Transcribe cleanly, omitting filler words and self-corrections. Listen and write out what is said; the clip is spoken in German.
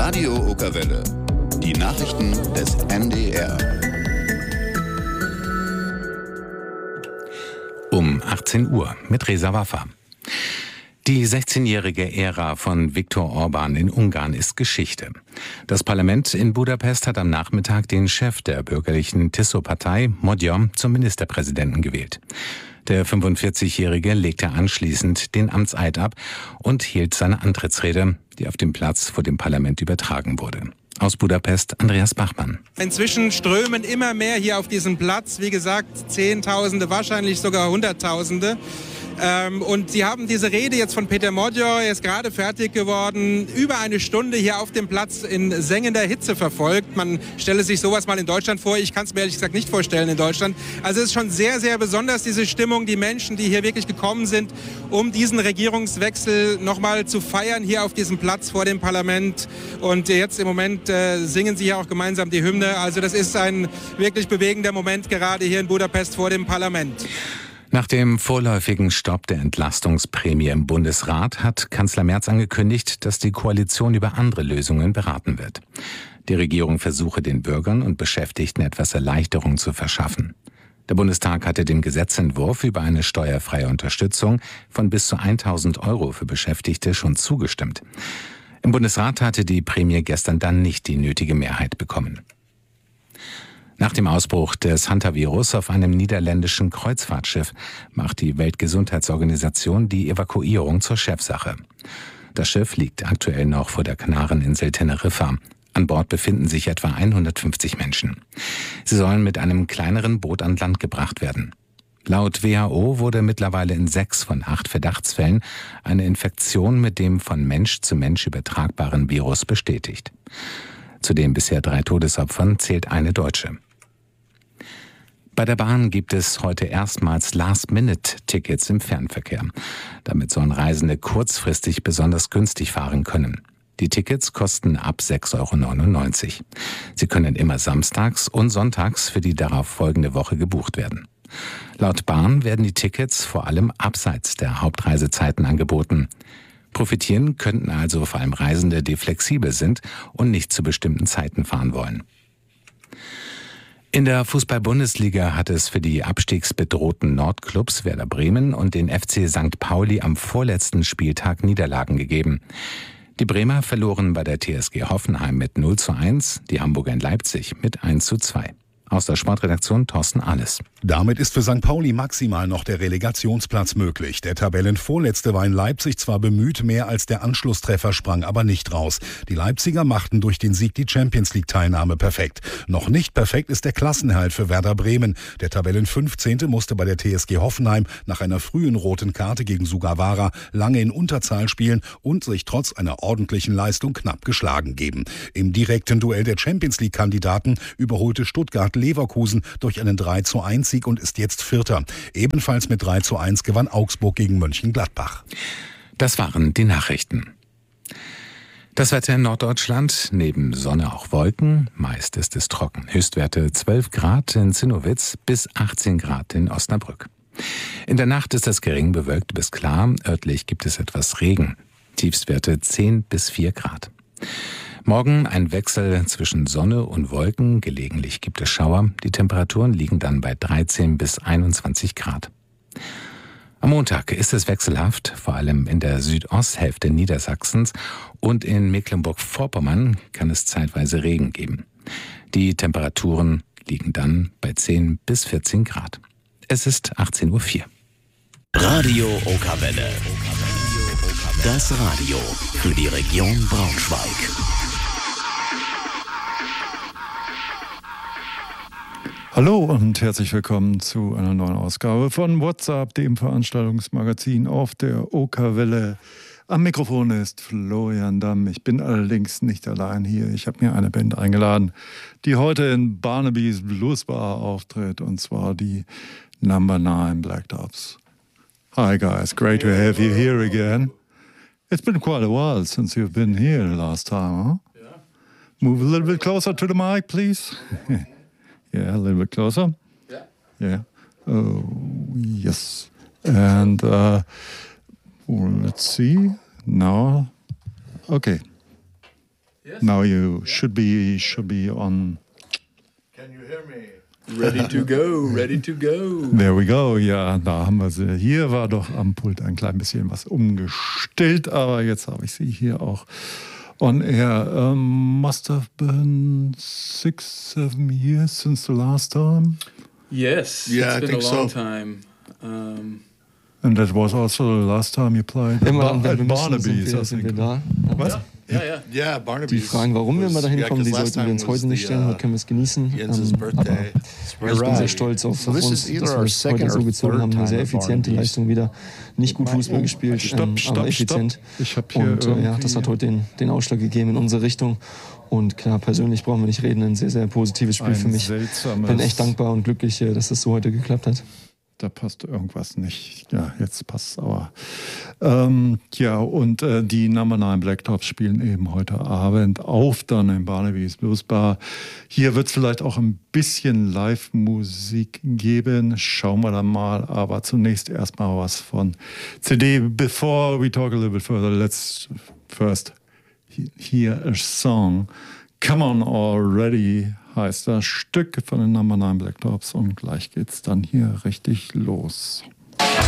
Radio Okerwelle. Die Nachrichten des NDR. Um 18 Uhr mit Reza Waffa. Die 16-jährige Ära von Viktor Orban in Ungarn ist Geschichte. Das Parlament in Budapest hat am Nachmittag den Chef der bürgerlichen Tiszó-Partei, Magyar, zum Ministerpräsidenten gewählt. Der 45-Jährige legte anschließend den Amtseid ab und hielt seine Antrittsrede, die auf dem Platz vor dem Parlament übertragen wurde. Aus Budapest, Andreas Bachmann. Inzwischen strömen immer mehr hier auf diesen Platz. Wie gesagt, Zehntausende, wahrscheinlich sogar Hunderttausende. Und Sie haben diese Rede jetzt von Péter Magyar, er ist gerade fertig geworden, über eine Stunde hier auf dem Platz in sengender Hitze verfolgt. Man stelle sich sowas mal in Deutschland vor. Ich kann es mir ehrlich gesagt nicht vorstellen in Deutschland. Also es ist schon sehr, sehr besonders, diese Stimmung, die Menschen, die hier wirklich gekommen sind, um diesen Regierungswechsel nochmal zu feiern, hier auf diesem Platz vor dem Parlament. Und jetzt im Moment singen sie hier auch gemeinsam die Hymne. Also das ist ein wirklich bewegender Moment, gerade hier in Budapest vor dem Parlament. Nach dem vorläufigen Stopp der Entlastungsprämie im Bundesrat hat Kanzler Merz angekündigt, dass die Koalition über andere Lösungen beraten wird. Die Regierung versuche, den Bürgern und Beschäftigten etwas Erleichterung zu verschaffen. Der Bundestag hatte dem Gesetzentwurf über eine steuerfreie Unterstützung von bis zu 1.000 € für Beschäftigte schon zugestimmt. Im Bundesrat hatte die Prämie gestern dann nicht die nötige Mehrheit bekommen. Nach dem Ausbruch des Hantavirus auf einem niederländischen Kreuzfahrtschiff macht die Weltgesundheitsorganisation die Evakuierung zur Chefsache. Das Schiff liegt aktuell noch vor der Kanareninsel Teneriffa. An Bord befinden sich etwa 150 Menschen. Sie sollen mit einem kleineren Boot an Land gebracht werden. Laut WHO wurde mittlerweile in 6 von 8 Verdachtsfällen eine Infektion mit dem von Mensch zu Mensch übertragbaren Virus bestätigt. Zu den bisher 3 Todesopfern zählt eine Deutsche. Bei der Bahn gibt es heute erstmals Last-Minute-Tickets im Fernverkehr. Damit sollen Reisende kurzfristig besonders günstig fahren können. Die Tickets kosten ab 6,99 €. Sie können immer samstags und sonntags für die darauf folgende Woche gebucht werden. Laut Bahn werden die Tickets vor allem abseits der Hauptreisezeiten angeboten. Profitieren könnten also vor allem Reisende, die flexibel sind und nicht zu bestimmten Zeiten fahren wollen. In der Fußball-Bundesliga hat es für die abstiegsbedrohten Nordclubs Werder Bremen und den FC St. Pauli am vorletzten Spieltag Niederlagen gegeben. Die Bremer verloren bei der TSG Hoffenheim mit 0:1, die Hamburger in Leipzig mit 1:2. Aus der Sportredaktion Thorsten Ahles. Damit ist für St. Pauli maximal noch der Relegationsplatz möglich. Der Tabellenvorletzte war in Leipzig zwar bemüht, mehr als der Anschlusstreffer sprang aber nicht raus. Die Leipziger machten durch den Sieg die Champions-League-Teilnahme perfekt. Noch nicht perfekt ist der Klassenerhalt für Werder Bremen. Der Tabellen-15. musste bei der TSG Hoffenheim nach einer frühen roten Karte gegen Sugawara lange in Unterzahl spielen und sich trotz einer ordentlichen Leistung knapp geschlagen geben. Im direkten Duell der Champions-League-Kandidaten überholte Stuttgart Leverkusen durch einen 3:1-Sieg und ist jetzt Vierter. Ebenfalls mit 3:1 gewann Augsburg gegen Mönchengladbach. Das waren die Nachrichten. Das Wetter in Norddeutschland, neben Sonne auch Wolken, meist ist es trocken. Höchstwerte 12 Grad in Zinnowitz bis 18 Grad in Osnabrück. In der Nacht ist es gering bewölkt bis klar, örtlich gibt es etwas Regen. Tiefstwerte 10 bis 4 Grad. Morgen ein Wechsel zwischen Sonne und Wolken, gelegentlich gibt es Schauer. Die Temperaturen liegen dann bei 13 bis 21 Grad. Am Montag ist es wechselhaft, vor allem in der Südosthälfte Niedersachsens und in Mecklenburg-Vorpommern kann es zeitweise Regen geben. Die Temperaturen liegen dann bei 10 bis 14 Grad. Es ist 18:04 Uhr. Radio Okerwelle. Das Radio für die Region Braunschweig. Hallo und herzlich willkommen zu einer neuen Ausgabe von WhatsApp, dem Veranstaltungsmagazin auf der Okerwelle. Am Mikrofon ist Florian Damm. Ich bin allerdings nicht allein hier. Ich habe mir eine Band eingeladen, die heute in Barnaby's Blues Bar auftritt, und zwar die Number 9 Black Doves. Hi guys, great to have you here again. It's been quite a while since you've been here last time, huh? Yeah. Move a little bit closer to the mic, please. Yeah, a little bit closer. Yeah. Yeah. Oh, yes. And let's see. Now, okay. Yes. Now you should be on. Can you hear me? Ready to go, ready to go. There we go. Ja, da haben wir sie. Hier war doch am Pult ein klein bisschen was umgestellt, aber jetzt habe ich sie hier auch on air. Must have been 6-7 years since the last time. Yes, yeah, it's I been think a long so. time. And that was also the last time you played Immer at wenn wir müssen, Barnaby's, I sind wir think. da. Was? Yeah. Barnaby's. Die Fragen, warum wir mal dahin kommen, die sollten wir uns heute nicht stellen. Heute können wir es genießen. Jens' birthday. Aber ich bin sehr stolz auf uns, dass wir es heute so gezogen haben. Eine sehr effiziente Leistung wieder. Nicht gut Fußball gespielt, aber effizient. Ich hab hier und das hat heute den Ausschlag gegeben in unsere Richtung. Und klar, persönlich brauchen wir nicht reden. Ein sehr, sehr positives Spiel für mich. Bin echt dankbar und glücklich, dass das so heute geklappt hat. Da passt irgendwas nicht. Ja, jetzt passt es aber. Die Number 9 Blacktops spielen eben heute Abend auf dann in Barnaby's Blues Bar. Hier wird es vielleicht auch ein bisschen Live-Musik geben. Schauen wir dann mal. Aber zunächst erstmal was von CD. Before we talk a little bit further, let's first hear a song. Come On Already heißt das Stück von den Number 9 Blacktops und gleich geht's dann hier richtig los.